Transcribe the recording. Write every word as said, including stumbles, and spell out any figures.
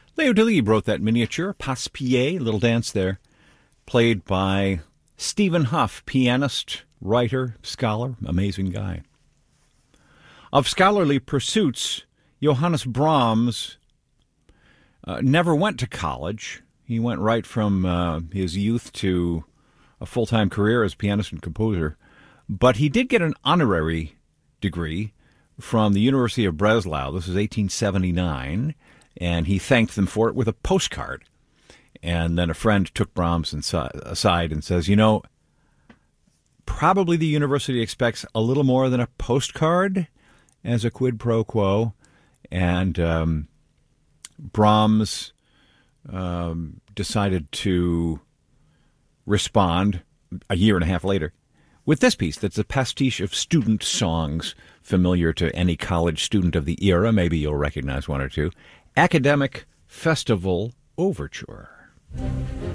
Leo Delibes wrote that miniature, Passe-Pied, little dance there, played by Stephen Huff, pianist, writer, scholar, amazing guy. Of scholarly pursuits, Johannes Brahms uh, never went to college. He went right from uh, his youth to a full-time career as pianist and composer. But he did get an honorary degree from the University of Breslau. This was eighteen seventy-nine, and he thanked them for it with a postcard. And then a friend took Brahms aside and says, you know, probably the university expects a little more than a postcard as a quid pro quo. And um, Brahms um, decided to respond a year and a half later with this piece that's a pastiche of student songs familiar to any college student of the era. Maybe you'll recognize one or two. Academic Festival Overture.